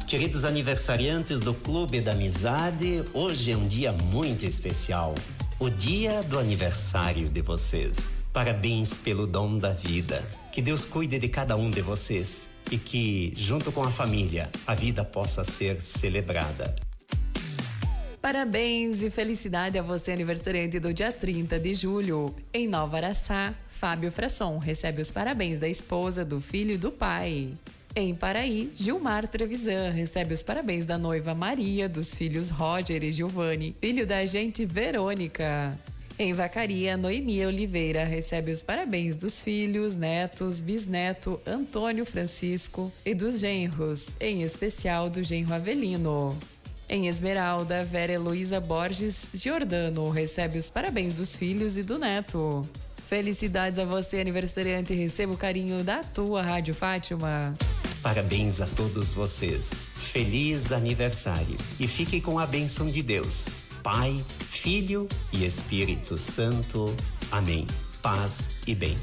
Queridos aniversariantes do Clube da Amizade, hoje é um dia muito especial. O dia do aniversário de vocês. Parabéns pelo dom da vida. Que Deus cuide de cada um de vocês e que, junto com a família, a vida possa ser celebrada. Parabéns e felicidade a você, aniversariante do dia 30 de julho. Em Nova Araçá, Fábio Frasson recebe os parabéns da esposa, do filho e do pai. Em Paraí, Gilmar Trevisan recebe os parabéns da noiva Maria, dos filhos Roger e Giovanni, filho da agente Verônica. Em Vacaria, Noemia Oliveira recebe os parabéns dos filhos, netos, bisneto Antônio Francisco e dos genros, em especial do genro Avelino. Em Esmeralda, Vera Heloísa Borges Giordano recebe os parabéns dos filhos e do neto. Felicidades a você, aniversariante, e receba o carinho da tua Rádio Fátima. Parabéns a todos vocês. Feliz aniversário. E fique com a bênção de Deus. Pai, Filho e Espírito Santo. Amém. Paz e bem.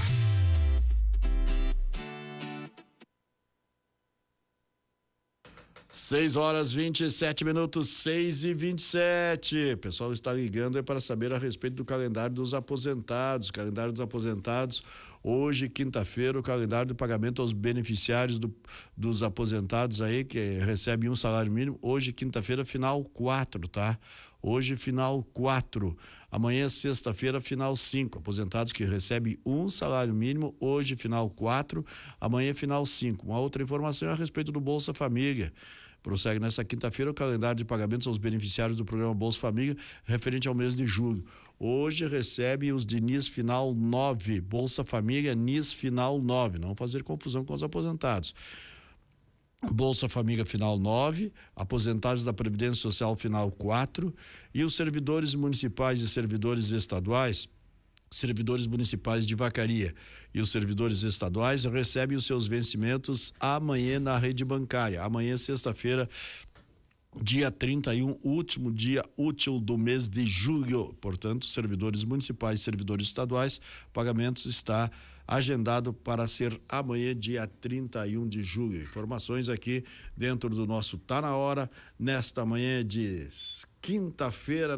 Seis horas 27 minutos, 6h27. O pessoal está ligando para saber a respeito do calendário dos aposentados. Calendário dos aposentados. Hoje, quinta-feira, o calendário de pagamento aos beneficiários dos aposentados aí, que recebem um salário mínimo. Hoje, quinta-feira, final 4, tá? Hoje, final 4. Amanhã, sexta-feira, final 5. Aposentados que recebem um salário mínimo. Hoje, final 4. Amanhã, final 5. Uma outra informação é a respeito do Bolsa Família. Prossegue nessa quinta-feira o calendário de pagamentos aos beneficiários do programa Bolsa Família, referente ao mês de julho. Hoje recebe os de NIS Final 9. Bolsa Família NIS Final 9. Não fazer confusão com os aposentados. Bolsa Família Final 9, aposentados da Previdência Social Final 4 e os servidores municipais e servidores estaduais, servidores municipais de Vacaria e os servidores estaduais recebem os seus vencimentos amanhã na rede bancária. Amanhã, sexta-feira, dia 31, último dia útil do mês de julho. Portanto, servidores municipais e servidores estaduais, pagamentos está agendado para ser amanhã, dia 31 de julho. Informações aqui dentro do nosso Tá na Hora, nesta manhã de quinta-feira,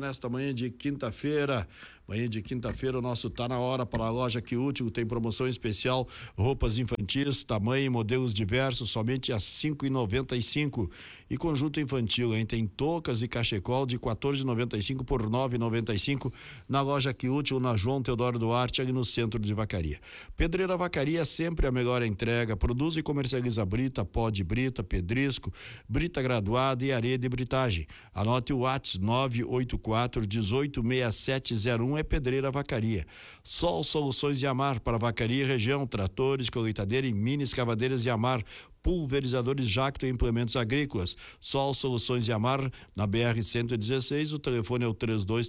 Manhã de quinta-feira, o nosso Tá na Hora para a loja Que Útil tem promoção especial, roupas infantis, tamanho e modelos diversos, somente a R$5,95. E conjunto infantil, hein? Tem toucas e cachecol de R$14,95 por R$9,95 na loja Que Útil, na João Teodoro Duarte, ali no centro de Vacaria. Pedreira Vacaria, sempre a melhor entrega, produz e comercializa brita, pó de brita, pedrisco, brita graduada e areia de britagem. Anote o WhatsApp 984-186701, é Pedreira Vacaria. Sol Soluções Yamar para Vacaria e região, tratores, colheitadeira e mini escavadeiras Yamar, pulverizadores Jacto e implementos agrícolas. Sol Soluções Yamar na BR-116, o telefone é o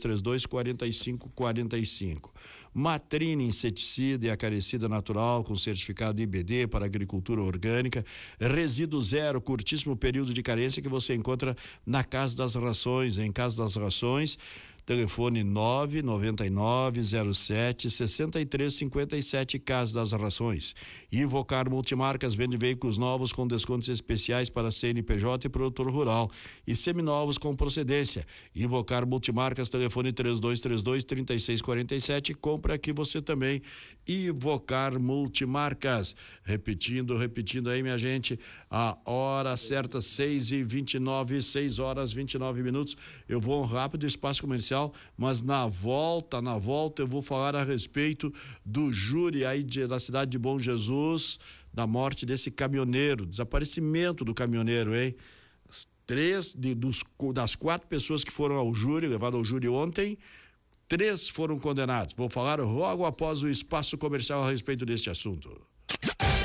3232-4545. Matrine Inseticida e Acarecida Natural com certificado IBD para agricultura orgânica, resíduo zero, curtíssimo período de carência que você encontra na Casa das Rações. Em Casa das Rações, telefone 99907-6357, Casa das Rações. Invocar Multimarcas vende veículos novos com descontos especiais para CNPJ e produtor rural e seminovos com procedência. Invocar Multimarcas, telefone 3232-3647. Compra aqui você também. Invocar Multimarcas. Repetindo aí, minha gente, a hora certa, 6h29, 6 horas 29 minutos. Eu vou um rápido espaço comercial, mas na volta eu vou falar a respeito do júri aí da cidade de Bom Jesus, da morte desse caminhoneiro, desaparecimento do caminhoneiro, hein? Das 4 pessoas que foram ao júri, levado ao júri ontem, 3 foram condenados. Vou falar logo após o espaço comercial a respeito desse assunto.